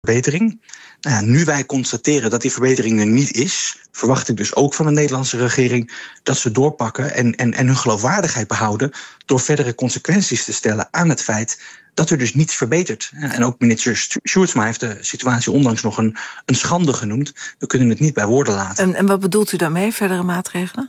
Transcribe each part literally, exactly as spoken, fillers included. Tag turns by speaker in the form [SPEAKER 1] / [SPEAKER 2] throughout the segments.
[SPEAKER 1] verbetering. Nou ja, nu wij constateren dat die verbetering er niet is, verwacht ik dus ook van de Nederlandse regering dat ze doorpakken en, en, en hun geloofwaardigheid behouden door verdere consequenties te stellen aan het feit dat er dus niets verbetert. En ook minister Sjoerdsma heeft de situatie onlangs nog een, een schande genoemd. We kunnen het niet bij woorden laten.
[SPEAKER 2] En, en wat bedoelt u daarmee, verdere maatregelen?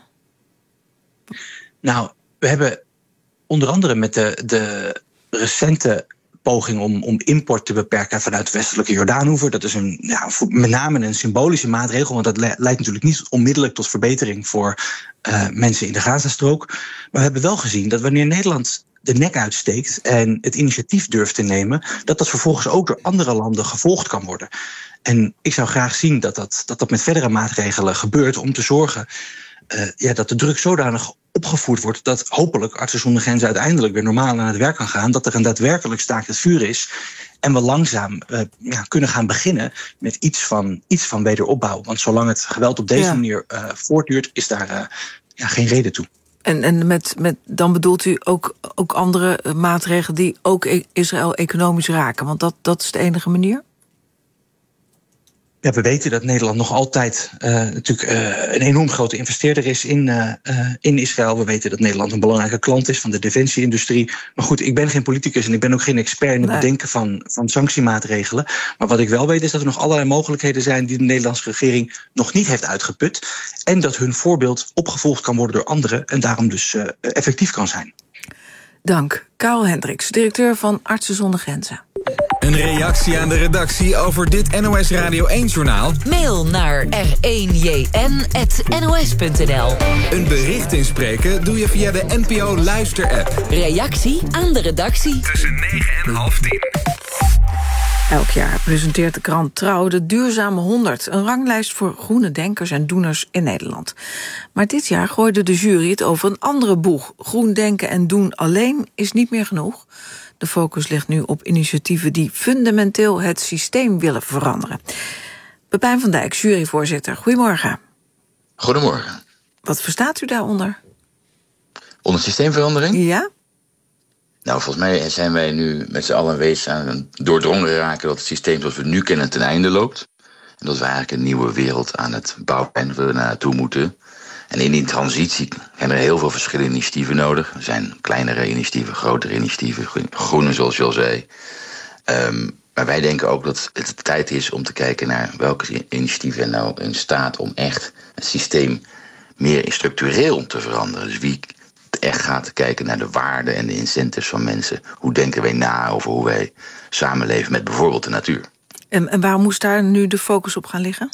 [SPEAKER 1] Nou, we hebben onder andere met de, de recente poging om, om import te beperken vanuit de westelijke Jordaanoever. Dat is een, ja, met name een symbolische maatregel, want dat le- leidt natuurlijk niet onmiddellijk tot verbetering voor uh, mensen in de Gazastrook. Maar we hebben wel gezien dat wanneer Nederland de nek uitsteekt en het initiatief durft te nemen, dat dat vervolgens ook door andere landen gevolgd kan worden. En ik zou graag zien dat dat, dat, dat met verdere maatregelen gebeurt om te zorgen uh, ja, dat de druk zodanig opgevoerd wordt dat hopelijk Artsen zonder Grenzen uiteindelijk weer normaal aan het werk kan gaan, dat er een daadwerkelijk staakt het vuur is en we langzaam uh, ja, kunnen gaan beginnen met iets van, iets van wederopbouw. Want zolang het geweld op deze ja. manier uh, voortduurt, is daar uh, ja, geen reden toe.
[SPEAKER 2] En, en met, met, dan bedoelt u ook, ook andere maatregelen die ook Israël economisch raken, want dat, dat is de enige manier?
[SPEAKER 1] Ja, we weten dat Nederland nog altijd uh, natuurlijk uh, een enorm grote investeerder is in, uh, uh, in Israël. We weten dat Nederland een belangrijke klant is van de defensie-industrie. Maar goed, ik ben geen politicus en ik ben ook geen expert in het nee. bedenken van, van sanctiemaatregelen. Maar wat ik wel weet is dat er nog allerlei mogelijkheden zijn die de Nederlandse regering nog niet heeft uitgeput. En dat hun voorbeeld opgevolgd kan worden door anderen en daarom dus uh, effectief kan zijn.
[SPEAKER 2] Dank. Karel Hendricks, directeur van Artsen zonder Grenzen.
[SPEAKER 3] Een reactie aan de redactie over dit N O S Radio één-journaal?
[SPEAKER 4] Mail naar r één j n apenstaartje n o s punt n l.
[SPEAKER 3] Een bericht inspreken doe je via de N P O Luister-app.
[SPEAKER 4] Reactie aan de redactie.
[SPEAKER 3] Tussen negen en half tien.
[SPEAKER 2] Elk jaar presenteert de krant Trouw de Duurzame honderd... een ranglijst voor groene denkers en doeners in Nederland. Maar dit jaar gooide de jury het over een andere boeg. Groen denken en doen alleen is niet meer genoeg. De focus ligt nu op initiatieven die fundamenteel het systeem willen veranderen. Pepijn van Dijk, juryvoorzitter, goedemorgen.
[SPEAKER 5] Goedemorgen.
[SPEAKER 2] Wat verstaat u daaronder?
[SPEAKER 5] Onder systeemverandering?
[SPEAKER 2] Ja.
[SPEAKER 5] Nou, volgens mij zijn wij nu met z'n allen wees aan doordrongen raken dat het systeem zoals we het nu kennen ten einde loopt. En dat we eigenlijk een nieuwe wereld aan het bouwen en we naartoe moeten. En in die transitie zijn er heel veel verschillende initiatieven nodig. Er zijn kleinere initiatieven, grotere initiatieven, groene zoals je al zei. Um, maar wij denken ook dat het tijd is om te kijken naar welke initiatieven nou in staat om echt het systeem meer structureel te veranderen. Dus wie echt gaat kijken naar de waarden en de incentives van mensen. Hoe denken wij na over hoe wij samenleven met bijvoorbeeld de natuur.
[SPEAKER 2] En, en waarom moest daar nu de focus op gaan liggen?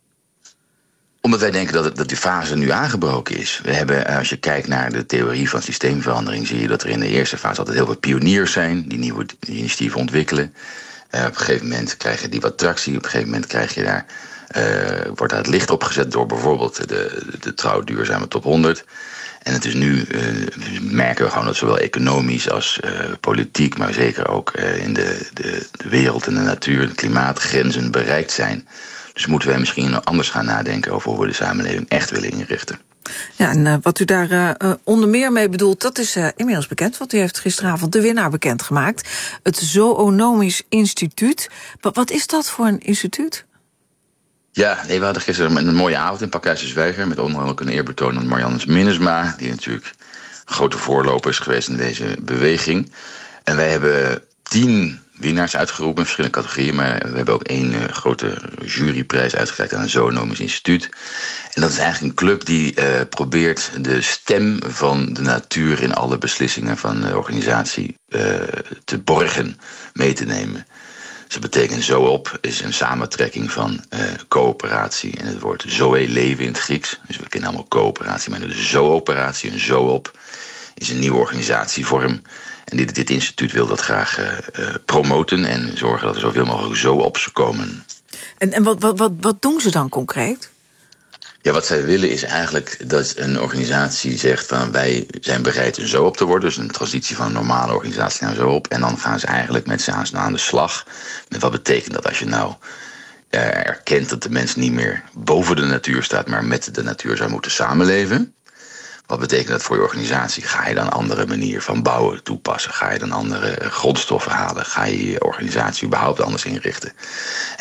[SPEAKER 5] Omdat wij denken dat, het, dat die fase nu aangebroken is. We hebben, als je kijkt naar de theorie van systeemverandering, zie je dat er in de eerste fase altijd heel veel pioniers zijn die nieuwe initiatieven ontwikkelen. Uh, op een gegeven moment krijgen die wat tractie. Op een gegeven moment krijg je daar, uh, wordt daar het licht opgezet door bijvoorbeeld de, de, de Trouw Duurzame Top honderd. En het is nu, uh, merken we gewoon dat zowel economisch als uh, politiek, maar zeker ook uh, in de, de, de wereld en de natuur, de klimaatgrenzen bereikt zijn. Dus moeten wij misschien anders gaan nadenken over hoe we de samenleving echt willen inrichten.
[SPEAKER 2] Ja, en uh, wat u daar uh, onder meer mee bedoelt, dat is uh, inmiddels bekend. Want u heeft gisteravond de winnaar bekendgemaakt. Het Zoonomisch Instituut. Wat, wat is dat voor een instituut?
[SPEAKER 5] Ja, nee, we hadden gisteren een mooie avond in Pakhuis de Zwijger met onder andere een eerbetoon aan Marianne Minnesma, die natuurlijk een grote voorloper is geweest in deze beweging. En wij hebben tien winnaars uitgeroepen in verschillende categorieën, maar we hebben ook één uh, grote juryprijs uitgereikt aan het Zoonomisch Instituut. En dat is eigenlijk een club die uh, probeert de stem van de natuur in alle beslissingen van de organisatie uh, te borgen, mee te nemen. Dus dat betekent Zoop is een samentrekking van uh, coöperatie en het woord zoe leven in het Grieks. Dus we kennen allemaal coöperatie, maar de zooperatie, een Zoop, is een nieuwe organisatievorm. En dit, dit instituut wil dat graag uh, uh, promoten en zorgen dat er zoveel mogelijk Zoops komen.
[SPEAKER 2] En, en wat, wat, wat, wat doen ze dan concreet?
[SPEAKER 5] Ja, wat zij willen is eigenlijk dat een organisatie zegt van wij zijn bereid een Zoop te worden. Dus een transitie van een normale organisatie naar Zoop. En dan gaan ze eigenlijk met z'n allen aan de slag. Met wat betekent dat als je nou uh, erkent dat de mens niet meer boven de natuur staat, maar met de natuur zou moeten samenleven. Wat betekent dat voor je organisatie? Ga je dan een andere manier van bouwen toepassen? Ga je dan andere grondstoffen halen? Ga je je organisatie überhaupt anders inrichten?